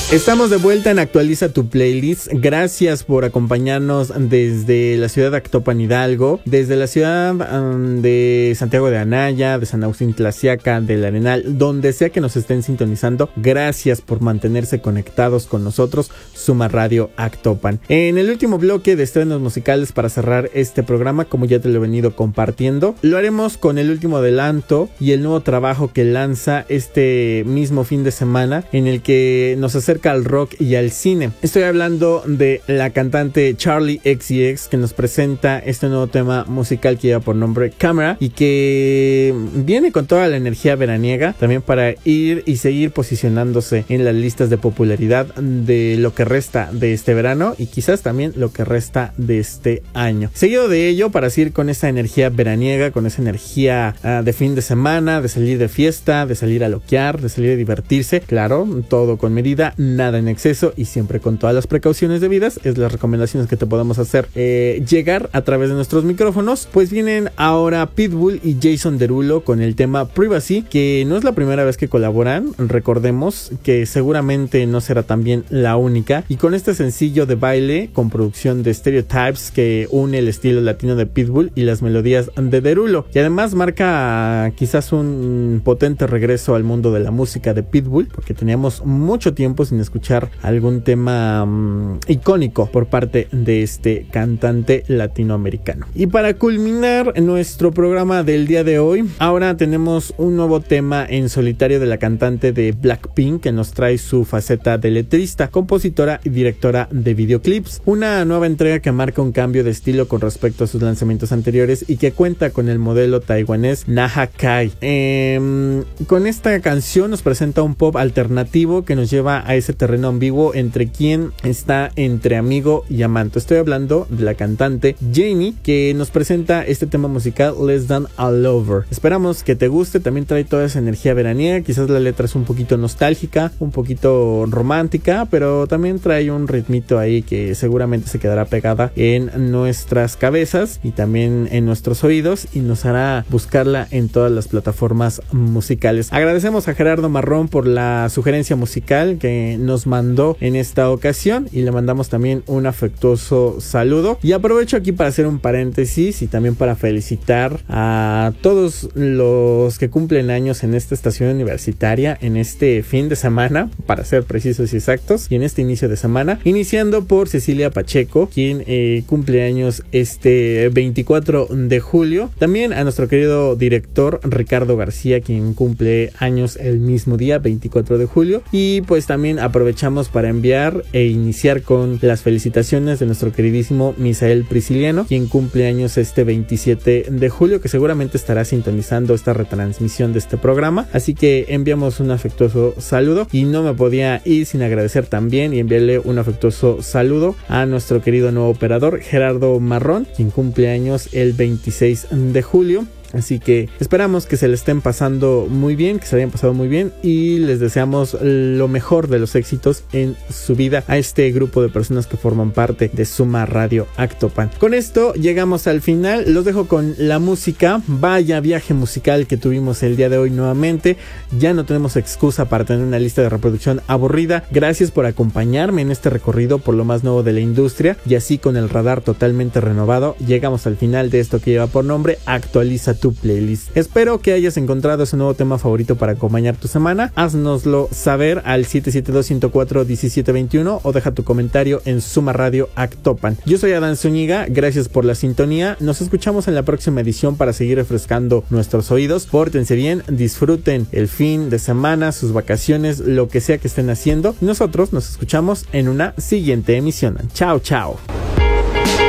Estamos de vuelta en Actualiza tu Playlist. Gracias por acompañarnos desde la ciudad de Actopan, Hidalgo, desde la ciudad de Santiago de Anaya, de San Agustín Tlaxiaca, del Arenal, donde sea que nos estén sintonizando. Gracias por mantenerse conectados con nosotros, Suma Radio Actopan. En el último bloque de estrenos musicales para cerrar este programa, como ya te lo he venido compartiendo, lo haremos con el último adelanto y el nuevo trabajo que lanza este mismo fin de semana, en el que nos acerca al rock y al cine. Estoy hablando de la cantante Charli XCX, que nos presenta este nuevo tema musical que lleva por nombre Camera y que viene con toda la energía veraniega, también para ir y seguir posicionándose en las listas de popularidad de lo que resta de este verano y quizás también lo que resta de este año. Seguido de ello, para seguir con esa energía veraniega, con esa energía de fin de semana, de salir de fiesta, de salir a loquear, de salir a divertirse, claro, todo con medida, nada en exceso y siempre con todas las precauciones debidas, es las recomendaciones que te podemos hacer llegar a través de nuestros micrófonos. Pues vienen ahora Pitbull y Jason Derulo con el tema Privacy, que no es la primera vez que colaboran, recordemos que seguramente no será también la única, y con este sencillo de baile con producción de Stereotypes que une el estilo latino de Pitbull y las melodías de Derulo, y además marca quizás un potente regreso al mundo de la música de Pitbull, porque teníamos mucho tiempo sin escuchar algún tema icónico por parte de este cantante latinoamericano. Y para culminar nuestro programa del día de hoy, ahora tenemos un nuevo tema en solitario de la cantante de Blackpink, que nos trae su faceta de letrista, compositora y directora de videoclips. Una nueva entrega que marca un cambio de estilo con respecto a sus lanzamientos anteriores y que cuenta con el modelo taiwanés Naha Kai. Con esta canción nos presenta un pop alternativo que nos lleva a ese terreno ambiguo entre quien está entre amigo y amante. Estoy hablando de la cantante Jamie, que nos presenta este tema musical Less Than a Lover. Esperamos que te guste, también trae toda esa energía veraniega, quizás la letra es un poquito nostálgica, un poquito romántica, pero también trae un ritmito ahí que seguramente se quedará pegada en nuestras cabezas y también en nuestros oídos y nos hará buscarla en todas las plataformas musicales. Agradecemos a Gerardo Marrón por la sugerencia musical que nos mandó en esta ocasión y le mandamos también un afectuoso saludo, y aprovecho aquí para hacer un paréntesis y también para felicitar a todos los que cumplen años en esta estación universitaria en este fin de semana, para ser precisos y exactos, y en este inicio de semana, iniciando por Cecilia Pacheco, quien cumple años este 24 de julio, también a nuestro querido director Ricardo García, quien cumple años el mismo día, 24 de julio, y pues también aprovechamos para enviar e iniciar con las felicitaciones de nuestro queridísimo Misael Prisciliano, quien cumple años este 27 de julio, que seguramente estará sintonizando esta retransmisión de este programa, así que enviamos un afectuoso saludo y no me podía ir sin agradecer también y enviarle un afectuoso saludo a nuestro querido nuevo operador Gerardo Marrón, quien cumple años el 26 de julio. Así que esperamos que se le estén pasando muy bien, que se hayan pasado muy bien y les deseamos lo mejor de los éxitos en su vida a este grupo de personas que forman parte de Suma Radio Actopan. Con esto llegamos al final, los dejo con la música. Vaya viaje musical que tuvimos el día de hoy nuevamente, ya no tenemos excusa para tener una lista de reproducción aburrida. Gracias por acompañarme en este recorrido por lo más nuevo de la industria, y así con el radar totalmente renovado llegamos al final de esto que lleva por nombre Actualiza tu Playlist. Espero que hayas encontrado ese nuevo tema favorito para acompañar tu semana. Haznoslo saber al 772-104-1721 o deja tu comentario en Suma Radio Actopan. Yo soy Adán Zúñiga, gracias por la sintonía. Nos escuchamos en la próxima edición para seguir refrescando nuestros oídos. Pórtense bien, disfruten el fin de semana, sus vacaciones, lo que sea que estén haciendo. Nosotros nos escuchamos en una siguiente emisión. Chao, chao.